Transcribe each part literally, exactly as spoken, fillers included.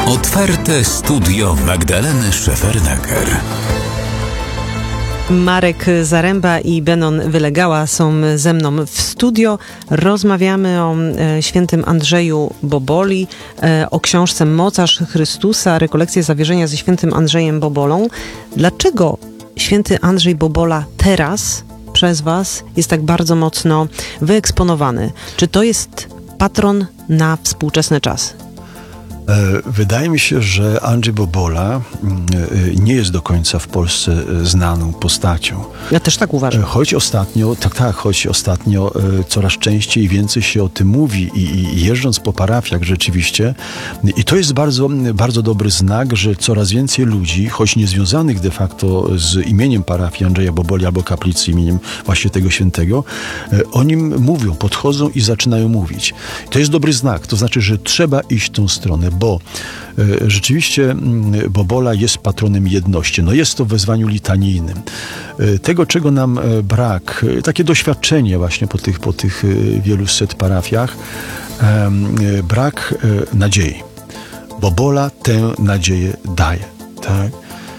Otwarte studio Magdaleny Szefernaker. Marek Zaręba i Benon Wylegała są ze mną w studio. Rozmawiamy o e, świętym Andrzeju Boboli, e, o książce Mocarz Chrystusa, rekolekcje zawierzenia ze świętym Andrzejem Bobolą. Dlaczego święty Andrzej Bobola teraz przez was jest tak bardzo mocno wyeksponowany? Czy to jest patron na współczesne czasy? Wydaje mi się, że Andrzej Bobola nie jest do końca w Polsce znaną postacią. Ja też tak uważam. Choć ostatnio, tak, tak, choć ostatnio coraz częściej i więcej się o tym mówi i, i jeżdżąc po parafiach rzeczywiście, i to jest bardzo, bardzo dobry znak, że coraz więcej ludzi, choć niezwiązanych de facto z imieniem parafii Andrzeja Boboli albo kaplicy imieniem właśnie tego świętego, o nim mówią, podchodzą i zaczynają mówić. To jest dobry znak, to znaczy, że trzeba iść w tą stronę, bo e, rzeczywiście Bobola jest patronem jedności. No jest to w wezwaniu litanijnym. E, tego, czego nam e, brak, e, takie doświadczenie właśnie po tych, po tych e, wielu set parafiach, e, e, brak e, nadziei. Bobola tę nadzieję daje. Tak?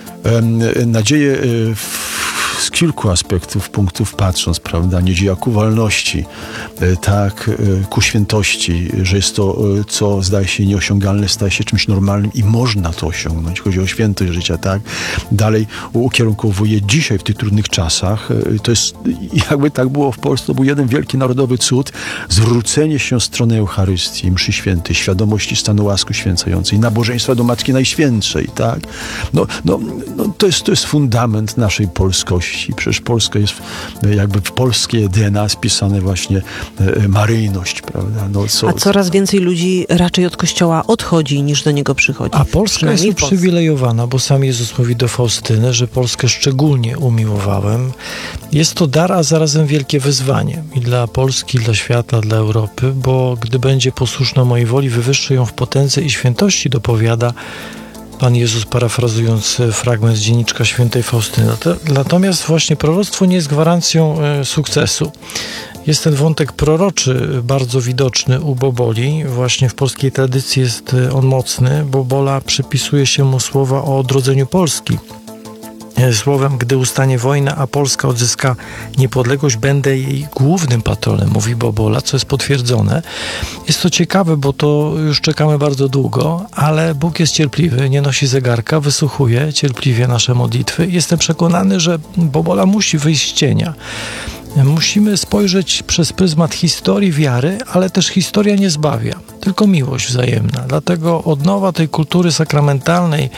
E, nadzieję e, w z kilku aspektów, punktów patrząc, prawda, nadzieja ku wolności, tak, ku świętości, że jest to, co zdaje się nieosiągalne, staje się czymś normalnym i można to osiągnąć. Chodzi o świętość życia, tak. Dalej ukierunkowuje dzisiaj w tych trudnych czasach, to jest, jakby tak było w Polsce, to był jeden wielki narodowy cud, zwrócenie się w stronę Eucharystii, mszy świętej, świadomości stanu łaski święcającej, nabożeństwa do Matki Najświętszej, tak. No, no, no to jest, to jest fundament naszej polskości. Przecież Polska jest jakby w polskie D N A spisane właśnie e, maryjność, prawda? No, co, A coraz więcej ludzi raczej od Kościoła odchodzi, niż do niego przychodzi. A Polska jest uprzywilejowana, bo sam Jezus mówi do Faustyny, że Polskę szczególnie umiłowałem. Jest to dar, a zarazem wielkie wyzwanie i dla Polski, i dla świata, dla Europy, bo gdy będzie posłuszna mojej woli, wywyższy ją w potędze i świętości, dopowiada Pan Jezus, parafrazując fragment z dzienniczka świętej Faustyny. Natomiast właśnie proroctwo nie jest gwarancją sukcesu. Jest ten wątek proroczy bardzo widoczny u Boboli. Właśnie w polskiej tradycji jest on mocny. Bobola przypisuje się mu słowa o odrodzeniu Polski. Słowem, gdy ustanie wojna, a Polska odzyska niepodległość, będę jej głównym patronem, mówi Bobola, co jest potwierdzone. Jest to ciekawe, bo to już czekamy bardzo długo, ale Bóg jest cierpliwy, nie nosi zegarka, wysłuchuje cierpliwie nasze modlitwy. Jestem przekonany, że Bobola musi wyjść z cienia. Musimy spojrzeć przez pryzmat historii, wiary, ale też historia nie zbawia, tylko miłość wzajemna. Dlatego odnowa tej kultury sakramentalnej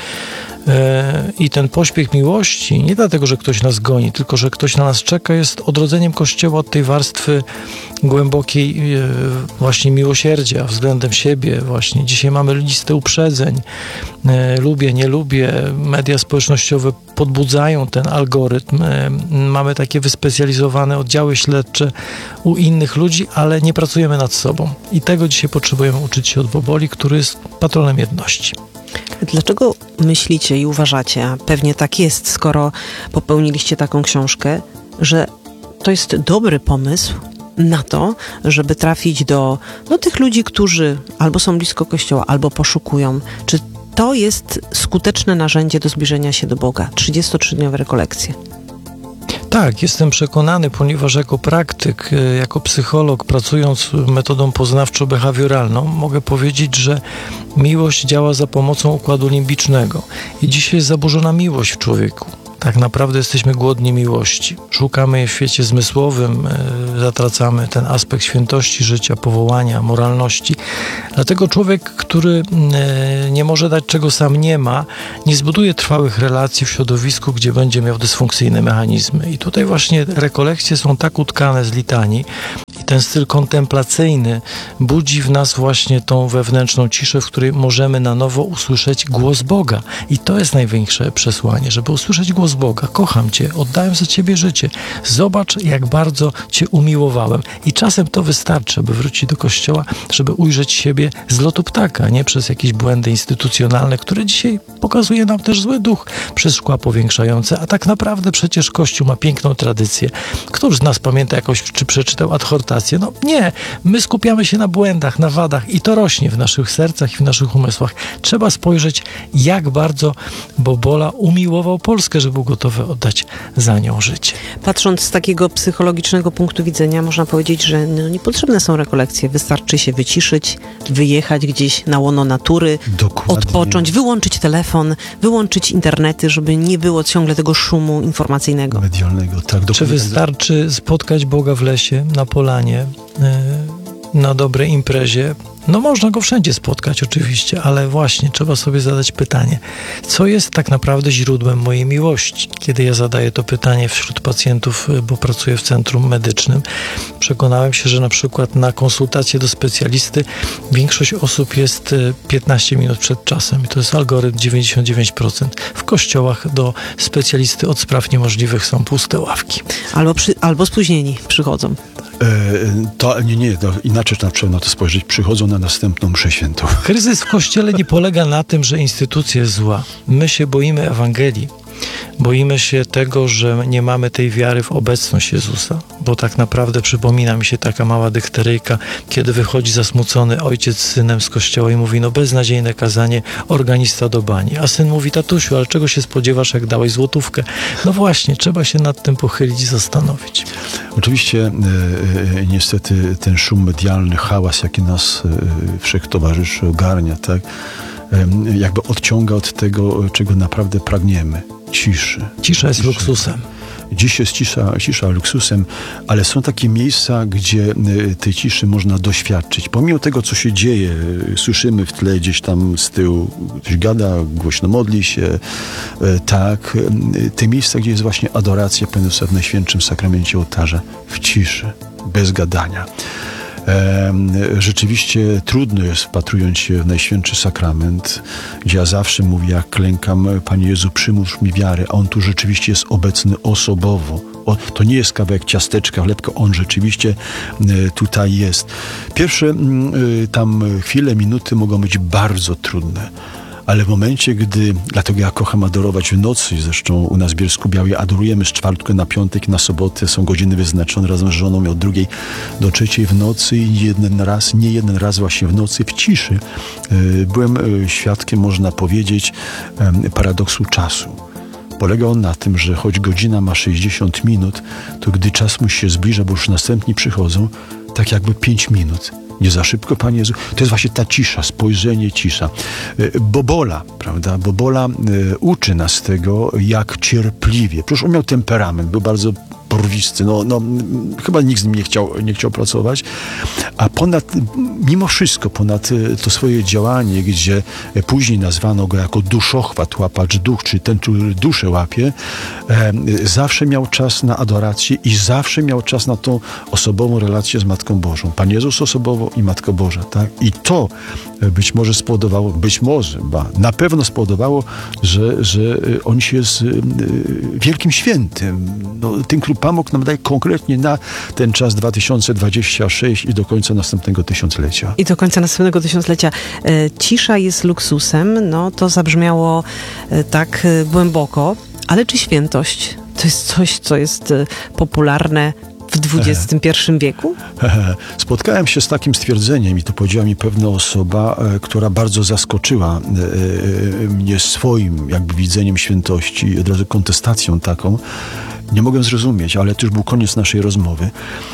i ten pośpiech miłości, nie dlatego, że ktoś nas goni, tylko że ktoś na nas czeka, jest odrodzeniem Kościoła od tej warstwy głębokiej właśnie miłosierdzia względem siebie. Właśnie dzisiaj mamy listę uprzedzeń, lubię, nie lubię, media społecznościowe podbudzają ten algorytm, mamy takie wyspecjalizowane oddziały śledcze u innych ludzi, ale nie pracujemy nad sobą i tego dzisiaj potrzebujemy uczyć się od Boboli, który jest patronem jedności. Dlaczego myślicie i uważacie, a pewnie tak jest, skoro popełniliście taką książkę, że to jest dobry pomysł na to, żeby trafić do, do tych ludzi, którzy albo są blisko Kościoła, albo poszukują? Czy to jest skuteczne narzędzie do zbliżenia się do Boga? trzydziestotrzydniowe rekolekcje. Tak, jestem przekonany, ponieważ jako praktyk, jako psycholog, pracując metodą poznawczo-behawioralną, mogę powiedzieć, że miłość działa za pomocą układu limbicznego. I dzisiaj jest zaburzona miłość w człowieku. Tak naprawdę jesteśmy głodni miłości. Szukamy jej w świecie zmysłowym, zatracamy ten aspekt świętości życia, powołania, moralności. Dlatego człowiek, który nie może dać, czego sam nie ma, nie zbuduje trwałych relacji w środowisku, gdzie będzie miał dysfunkcyjne mechanizmy. I tutaj właśnie rekolekcje są tak utkane z litanii i ten styl kontemplacyjny budzi w nas właśnie tą wewnętrzną ciszę, w której możemy na nowo usłyszeć głos Boga. I to jest największe przesłanie, żeby usłyszeć głos Boga. Kocham Cię, oddałem za Ciebie życie. Zobacz, jak bardzo Cię umiłowałem. I czasem to wystarczy, aby wrócić do Kościoła, żeby ujrzeć siebie z lotu ptaka, nie przez jakieś błędy instytucjonalne, które dzisiaj pokazuje nam też zły duch przez szkła powiększające. A tak naprawdę przecież Kościół ma piękną tradycję. Któż z nas pamięta jakoś, czy przeczytał adhortację konsultacje. No nie, my skupiamy się na błędach, na wadach i to rośnie w naszych sercach i w naszych umysłach. Trzeba spojrzeć, jak bardzo Bobola umiłował Polskę, że był gotowy oddać za nią życie. Patrząc z takiego psychologicznego punktu widzenia, można powiedzieć, że no, niepotrzebne są rekolekcje. Wystarczy się wyciszyć, wyjechać gdzieś na łono natury, Dokładnie. odpocząć, wyłączyć telefon, wyłączyć internety, żeby nie było ciągle tego szumu informacyjnego. Medialnego, tak. Czy Dokładnie. wystarczy spotkać Boga w lesie, na polanie, yy, na dobrej imprezie? No można go wszędzie spotkać oczywiście, ale właśnie trzeba sobie zadać pytanie, co jest tak naprawdę źródłem mojej miłości? Kiedy ja zadaję to pytanie wśród pacjentów, bo pracuję w centrum medycznym, przekonałem się, że na przykład na konsultację do specjalisty większość osób jest piętnaście minut przed czasem i to jest algorytm dziewięćdziesiąt dziewięć procent. W kościołach do specjalisty od spraw niemożliwych są puste ławki. Albo, przy, albo spóźnieni przychodzą. E, to, nie, nie, to inaczej trzeba na to spojrzeć. Przychodzą na następną mszę świętą. Kryzys w Kościele nie polega na tym, że instytucja jest zła. My się boimy Ewangelii. Boimy się tego, że nie mamy tej wiary w obecność Jezusa, bo tak naprawdę przypomina mi się taka mała dykteryjka, kiedy wychodzi zasmucony ojciec z synem z kościoła i mówi, no beznadziejne kazanie, organista do bani. A syn mówi, tatusiu, ale czego się spodziewasz, jak dałeś złotówkę? No właśnie, trzeba się nad tym pochylić i zastanowić. Oczywiście e, e, niestety ten szum medialny, hałas, jaki nas e, wszech towarzyszy, ogarnia, tak, e, jakby odciąga od tego, czego naprawdę pragniemy. Ciszy. Cisza jest luksusem. Dziś jest cisza, cisza luksusem, ale są takie miejsca, gdzie tej ciszy można doświadczyć. Pomimo tego, co się dzieje, słyszymy w tle gdzieś tam z tyłu, ktoś gada, głośno modli się, tak. Te miejsca, gdzie jest właśnie adoracja pełniąca w Najświętszym Sakramencie ołtarza, w ciszy, bez gadania. E, rzeczywiście trudno jest, wpatrując się w Najświętszy Sakrament, gdzie ja zawsze mówię, jak klękam, Panie Jezu, przymóż mi wiarę, a On tu rzeczywiście jest obecny osobowo. O, to nie jest kawałek ciasteczka, chlebka, On rzeczywiście e, tutaj jest. Pierwsze e, tam chwile, minuty mogą być bardzo trudne. Ale w momencie, gdy, dlatego ja kocham adorować w nocy, zresztą u nas w Bielsku Białej adorujemy z czwartku na piątek, na sobotę, są godziny wyznaczone razem z żoną od drugiej do trzeciej w nocy i jeden raz, nie jeden raz właśnie w nocy, w ciszy byłem świadkiem, można powiedzieć, paradoksu czasu. Polega on na tym, że choć godzina ma sześćdziesiąt minut, to gdy czas mu się zbliża, bo już następni przychodzą, tak jakby pięć minut. Nie za szybko, Panie Jezu. To jest właśnie ta cisza, spojrzenie, cisza. Bobola, prawda? Bobola y, uczy nas tego, jak cierpliwie. Przecież on miał temperament, był bardzo porwisty. No, no, chyba nikt z nim nie chciał, nie chciał pracować. A ponad, mimo wszystko, ponad to swoje działanie, gdzie później nazwano go jako duszochwat, łapacz duch, czy ten, który duszę łapie, e, zawsze miał czas na adorację i zawsze miał czas na tą osobową relację z Matką Bożą. Pan Jezus osobowo i Matka Boża, tak? I to być może spowodowało, być może, ba, na pewno spowodowało, że, że on się jest wielkim świętym. No, tym, który Pan Bóg nam daje konkretnie na ten czas dwa tysiące dwudziesty szósty i do końca następnego tysiąclecia. I do końca następnego tysiąclecia. E, cisza jest luksusem, no to zabrzmiało e, tak e, głęboko, ale czy świętość to jest coś, co jest e, popularne w dwudziestym pierwszym wieku? Spotkałem się z takim stwierdzeniem i to powiedziała mi pewna osoba, e, która bardzo zaskoczyła e, mnie swoim jakby widzeniem świętości i od razu kontestacją taką. Nie mogłem zrozumieć, ale to już był koniec naszej rozmowy.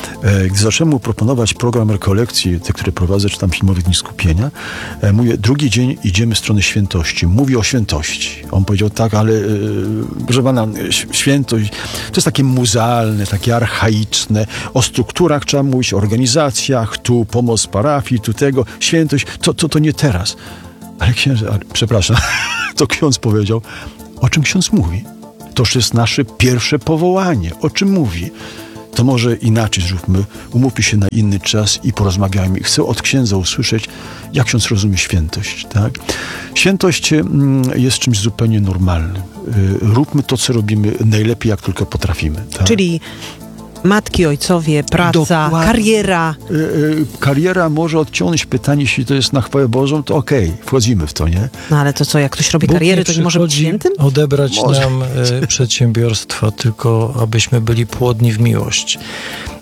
E, gdy zacząłem mu proponować program rekolekcji, te, które prowadzę, czy tam filmowych dni skupienia, e, mówię, drugi dzień idziemy w stronę świętości. Mówi o świętości. On powiedział, tak, ale e, proszę pana, świętość to jest takie muzealne, takie archaiczne. O strukturach trzeba mówić, o organizacjach, tu pomoc parafii, tu tego. Świętość, to, to, to nie teraz. Ale księże, ale, przepraszam, to ksiądz powiedział, o czym ksiądz mówi? Toż jest nasze pierwsze powołanie. O czym mówi? To może inaczej zróbmy. Umówmy się na inny czas i porozmawiajmy. Chcę od księdza usłyszeć, jak ksiądz rozumie świętość. Tak? Świętość jest czymś zupełnie normalnym. Róbmy to, co robimy najlepiej, jak tylko potrafimy. Tak? Czyli matki, ojcowie, praca, Dokładnie. kariera. Y, y, kariera może odciągnąć pytanie, jeśli to jest na chwałę Bożą, to okej, okay, wchodzimy w to, nie? No ale to co, jak ktoś robi Bóg karierę, nie to nie może być świętym? odebrać Może. nam y, przedsiębiorstwa, tylko abyśmy byli płodni w miłość.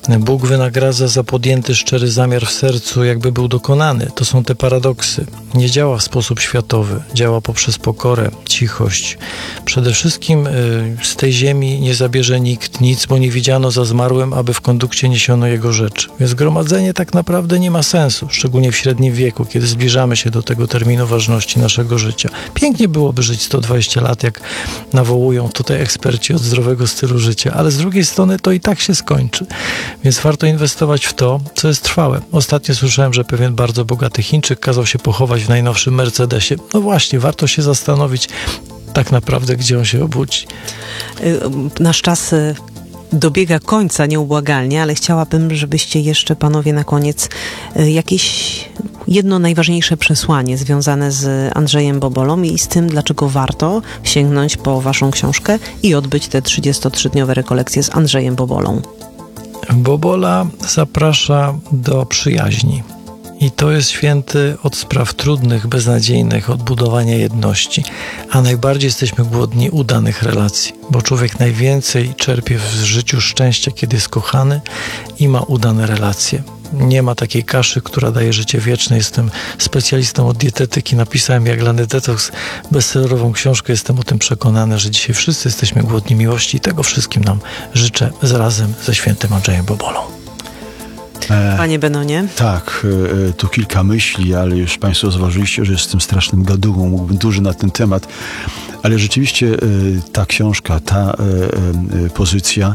Bóg wynagradza za podjęty szczery zamiar w sercu, jakby był dokonany. To są te paradoksy. Nie działa w sposób światowy, działa poprzez pokorę, cichość. Przede wszystkim y, z tej ziemi nie zabierze nikt nic, bo nie widziano za zmarłym, aby w kondukcie niesiono jego rzeczy. Więc zgromadzenie tak naprawdę nie ma sensu, szczególnie w średnim wieku, kiedy zbliżamy się do tego terminu ważności naszego życia. Pięknie byłoby żyć sto dwadzieścia lat, jak nawołują tutaj eksperci od zdrowego stylu życia, ale z drugiej strony to i tak się skończy. Więc warto inwestować w to, co jest trwałe. Ostatnio słyszałem, że pewien bardzo bogaty Chińczyk kazał się pochować w najnowszym Mercedesie. No właśnie, warto się zastanowić tak naprawdę, gdzie on się obudzi. Nasz czas dobiega końca nieubłagalnie, ale chciałabym, żebyście jeszcze panowie na koniec jakieś jedno najważniejsze przesłanie związane z Andrzejem Bobolą i z tym, dlaczego warto sięgnąć po waszą książkę i odbyć te trzydziestotrzydniowe rekolekcje z Andrzejem Bobolą. Bobola zaprasza do przyjaźni. I to jest święty od spraw trudnych, beznadziejnych, od budowania jedności. A najbardziej jesteśmy głodni udanych relacji, bo człowiek najwięcej czerpie w życiu szczęścia, kiedy jest kochany i ma udane relacje. Nie ma takiej kaszy, która daje życie wieczne. Jestem specjalistą od dietetyki. Napisałem Jaglany Detoks, bestsellerową książkę. Jestem o tym przekonany, że dzisiaj wszyscy jesteśmy głodni miłości i tego wszystkim nam życzę razem ze świętym Andrzejem Bobolą. Panie Benonie? Tak, e, tu kilka myśli, ale już państwo zauważyliście, że jestem strasznym gadułą, mógłbym dużo na ten temat, ale rzeczywiście e, ta książka, ta e, e, pozycja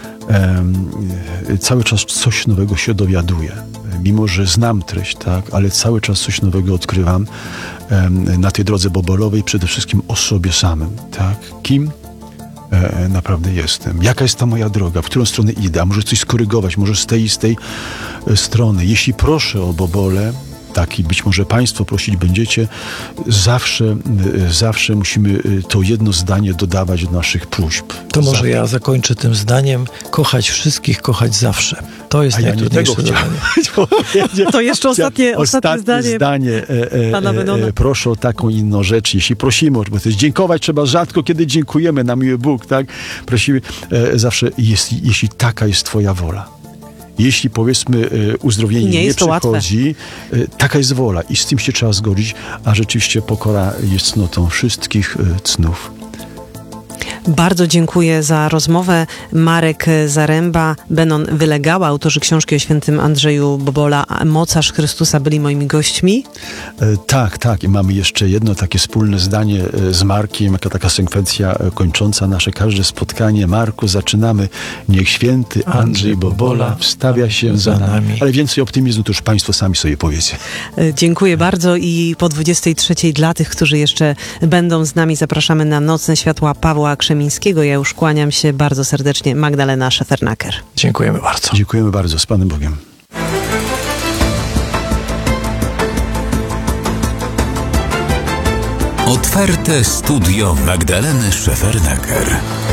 e, cały czas coś nowego się dowiaduję. Mimo że znam treść, tak, ale cały czas coś nowego odkrywam e, na tej drodze bobolowej, przede wszystkim o sobie samym. Tak? Kim E, naprawdę jestem. Jaka jest ta moja droga? W którą stronę idę? A może coś skorygować? Może z tej i z tej e, strony? Jeśli proszę o Bobolę, tak i być może państwo prosić będziecie, zawsze, e, zawsze musimy e, to jedno zdanie dodawać do naszych próśb. To może Za... ja zakończę tym zdaniem. Kochać wszystkich, kochać zawsze. To jest A ja najtrudniejsze nie tego zadanie. To jeszcze ostatnie, ostatnie, ostatnie zdanie, zdanie e, e, pana Benona. E, proszę o taką inną rzecz. Jeśli prosimy, bo to jest dziękować trzeba rzadko, kiedy dziękujemy na miły Bóg, tak? Prosimy e, zawsze, jest, jeśli taka jest twoja wola. Jeśli powiedzmy e, uzdrowienie nie, nie przychodzi, e, taka jest wola i z tym się trzeba zgodzić, a rzeczywiście pokora jest cnotą wszystkich e, cnów. Bardzo dziękuję za rozmowę. Marek Zaręba, Benon Wylegała, autorzy książki o świętym Andrzeju Bobola, Mocarz Chrystusa, byli moimi gośćmi. E, tak, tak. I mamy jeszcze jedno takie wspólne zdanie e, z Markiem, jaka taka sekwencja e, kończąca nasze każde spotkanie. Marku, zaczynamy. Niech święty Andrzej, Andrzej Bobola wstawia się za nami. Ale więcej optymizmu to już państwo sami sobie powiecie. E, dziękuję bardzo i po dwudziestej trzeciej dla tych, którzy jeszcze będą z nami, zapraszamy na Nocne Światła Pawła Krzemińskiego. Ja już kłaniam się bardzo serdecznie. Magdalena Szefernaker. Dziękujemy bardzo. Dziękujemy bardzo. Z Panem Bogiem. Otwarte studio Magdaleny Szefernaker.